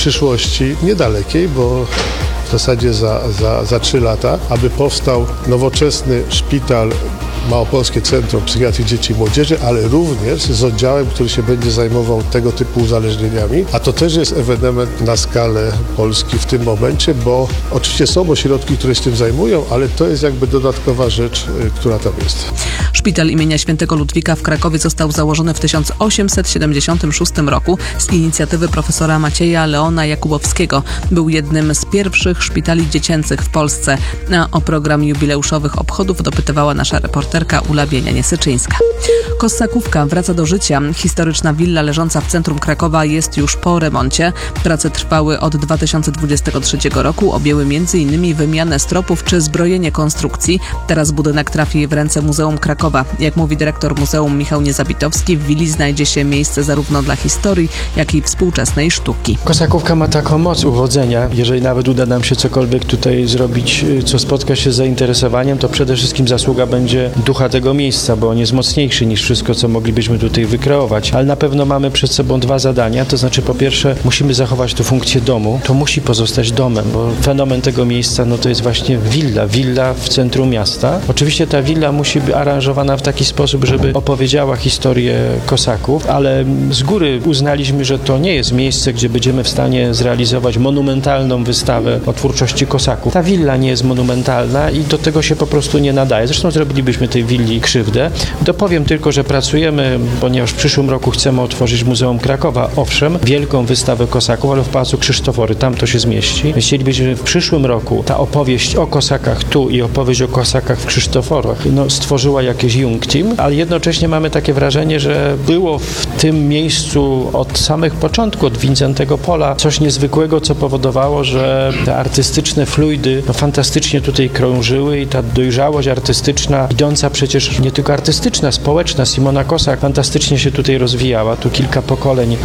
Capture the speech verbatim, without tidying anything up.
przyszłości niedalekiej, bo w zasadzie za, za, za trzy lata, aby powstał nowoczesny szpital, Małopolskie Centrum Psychiatrii Dzieci i Młodzieży, ale również z oddziałem, który się będzie zajmował tego typu uzależnieniami, a to też jest ewenement na skalę Polski w tym momencie, bo oczywiście są ośrodki, które się tym zajmują, ale to jest jakby dodatkowa rzecz, która tam jest. Szpital imienia Świętego Ludwika w Krakowie został założony w tysiąc osiemset siedemdziesiątym szóstym roku z inicjatywy profesora Macieja Leona Jakubowskiego. Był jednym z pierwszych szpitali dziecięcych w Polsce. A o program jubileuszowych obchodów dopytywała nasza reporterka Ula Bienianie-Syczyńska. Kossakówka wraca do życia. Historyczna willa leżąca w centrum Krakowa jest już po remoncie. Prace trwały od dwa tysiące dwudziestego trzeciego roku. Objęły m.in. wymianę stropów czy zbrojenie konstrukcji. Teraz budynek trafi w ręce Muzeum Krakowa. Jak mówi dyrektor muzeum Michał Niezabitowski, w willi znajdzie się miejsce zarówno dla historii, jak i współczesnej sztuki. Kossakówka ma taką moc uwodzenia. Jeżeli nawet uda nam się cokolwiek tutaj zrobić, co spotka się z zainteresowaniem, to przede wszystkim zasługa będzie ducha tego miejsca, bo on jest mocniejszy niż wszystko, co moglibyśmy tutaj wykreować. Ale na pewno mamy przed sobą dwa zadania, to znaczy po pierwsze musimy zachować tę funkcję domu. To musi pozostać domem, bo fenomen tego miejsca no to jest właśnie willa, willa w centrum miasta. Oczywiście ta willa musi być aranżowana w taki sposób, żeby opowiedziała historię Kosaków, ale z góry uznaliśmy, że to nie jest miejsce, gdzie będziemy w stanie zrealizować monumentalną wystawę o twórczości Kosaków. Ta willa nie jest monumentalna i do tego się po prostu nie nadaje. Zresztą zrobilibyśmy tej willi krzywdę. Dopowiem tylko, że pracujemy, ponieważ w przyszłym roku chcemy otworzyć Muzeum Krakowa. Owszem, wielką wystawę Kosaków, ale w Pałacu Krzysztofory, tam to się zmieści. Chcielibyśmy w przyszłym roku ta opowieść o Kosakach tu i opowieść o Kosakach w Krzysztoforach no, stworzyła jakieś Jungteam, ale jednocześnie mamy takie wrażenie, że było w tym miejscu od samych początków, od Wincentego Pola, coś niezwykłego, co powodowało, że te artystyczne fluidy no, fantastycznie tutaj krążyły i ta dojrzałość artystyczna, idąca przecież nie tylko artystyczna, społeczna, Simona Kosak fantastycznie się tutaj rozwijała. Tu kilka pokoleń